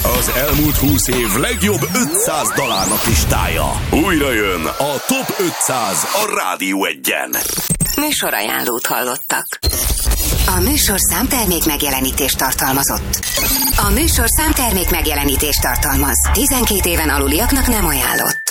Az elmúlt 20 év legjobb 500 dalának listája. Újra jön a Top 500 a Rádió Egyen. Műsorajánlót hallottak. A műsorszám termék megjelenítést tartalmazott. A műsorszám termék megjelenítést tartalmaz. 12 éven aluliaknak nem ajánlott.